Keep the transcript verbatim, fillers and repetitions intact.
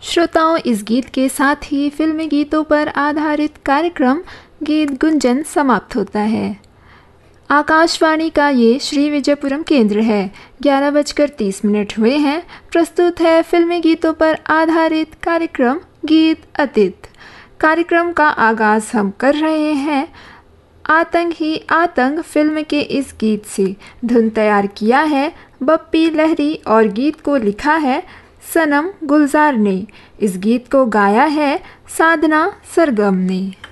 श्रोताओं, इस गीत के साथ ही फिल्मी गीतों पर आधारित कार्यक्रम गीत गुंजन समाप्त होता है। आकाशवाणी का ये श्री विजयपुरम केंद्र है। ग्यारह बजकर तीस मिनट हुए हैं। प्रस्तुत है फिल्मी गीतों पर आधारित कार्यक्रम गीत अतीत। कार्यक्रम का आगाज हम कर रहे हैं आतंक ही आतंक फिल्म के इस गीत से। धुन तैयार किया है बप्पी लहरी और गीत को लिखा है सनम गुलजार ने। इस गीत को गाया है साधना सरगम ने।